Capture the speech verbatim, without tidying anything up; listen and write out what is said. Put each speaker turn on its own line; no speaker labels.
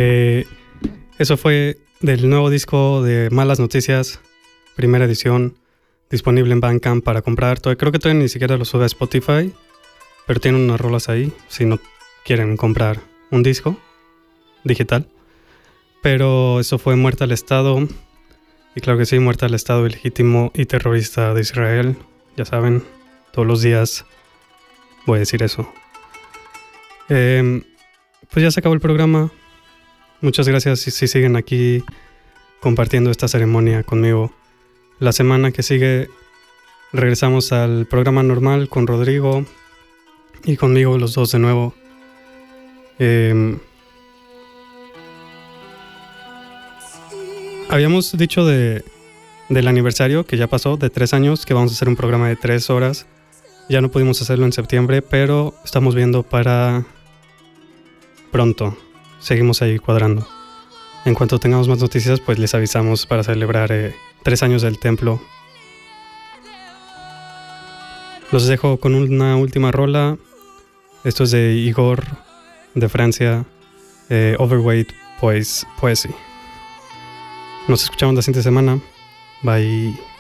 Eh, eso fue del nuevo disco de Malas Noticias, primera edición, disponible en Bandcamp para comprar. Creo que todavía ni siquiera lo sube a Spotify, pero tienen unas rolas ahí si no quieren comprar un disco digital. Pero eso fue Muerte al Estado. Y claro que sí, muerte al Estado ilegítimo y terrorista de Israel. Ya saben, todos los días voy a decir eso. Eh, pues ya se acabó el programa. Muchas gracias si, si siguen aquí compartiendo esta ceremonia conmigo. La semana que sigue regresamos al programa normal con Rodrigo y conmigo los dos de nuevo. Eh, habíamos dicho de, del aniversario que ya pasó, de tres años, que vamos a hacer un programa de tres horas. Ya no pudimos hacerlo en septiembre, pero estamos viendo para pronto. Seguimos ahí cuadrando. En cuanto tengamos más noticias, pues les avisamos para celebrar eh, tres años del templo. Los dejo con una última rola. Esto es de Igor, de Francia. Eh, Overweight Poesy. Nos escuchamos la siguiente semana. Bye.